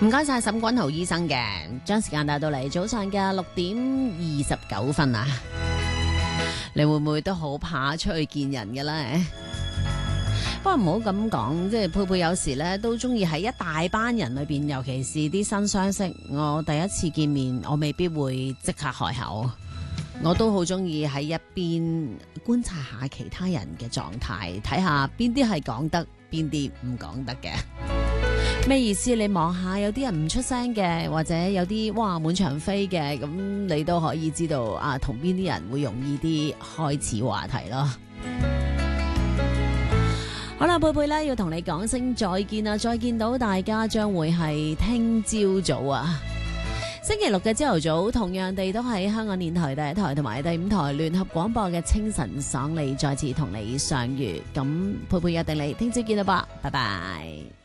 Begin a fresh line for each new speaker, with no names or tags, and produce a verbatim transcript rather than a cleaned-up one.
唔該晒沈君豪醫生嘅，將時間帶到嚟早上嘅六點二十九分啊！你會唔會都好怕出去見人嘅咧？不過唔好咁講，即係佩佩有時咧都中意喺一大班人裏邊，尤其是啲新相識，我第一次見面，我未必會即刻開口，我都好中意喺一邊觀察下其他人嘅狀態，睇下邊啲係講得，邊啲唔講得嘅。咩意思？你望下有啲人唔出聲嘅，或者有啲哇滿場飛嘅，咁你都可以知道啊，同邊啲人會容易啲開始話題咯。好啦，貝貝咧要同你講聲再見啦，再見到大家將會係聽朝早啊，星期六嘅朝頭早，同樣地都喺香港電台第一台同埋第五台聯合廣播嘅清晨爽利再次同你相遇，咁貝貝約定你聽朝見啦噃，拜拜。